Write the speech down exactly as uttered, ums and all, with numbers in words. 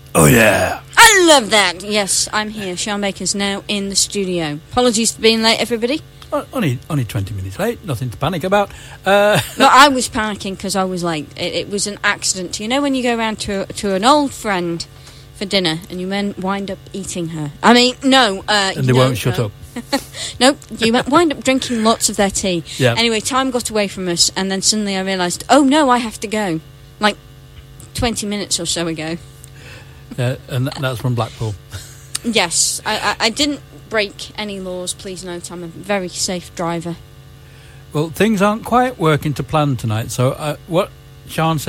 Oh, yeah. I love that. Yes, I'm here. Sean Baker's now in the studio. Apologies for being late, everybody. Oh, only only twenty minutes late. Nothing to panic about. Uh, no, I was panicking because I was late. It, it was an accident. You know when you go round to to an old friend for dinner and you then wind up eating her? I mean, no. Uh, and they no, won't shut no. up. No, you wind up drinking lots of their tea. Yeah. Anyway, time got away from us, and then suddenly I realised, oh no, I have to go. Like twenty minutes or so ago. Yeah, and th- that's from Blackpool. Yes, I, I, I didn't break any laws, please note. I'm a very safe driver. Well, things aren't quite working to plan tonight, so uh, what Sean said